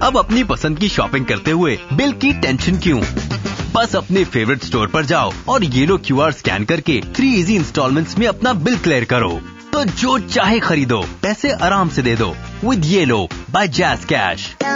अब अपनी पसंद की शॉपिंग करते हुए बिल की टेंशन क्यों? बस अपने फेवरेट स्टोर पर जाओ और येलो QR स्कैन करके 3 इजी इंस्टॉलमेंट्स में अपना बिल क्लियर करो। तो जो चाहे खरीदो, पैसे आराम से दे दो with yellow bye jazz cash.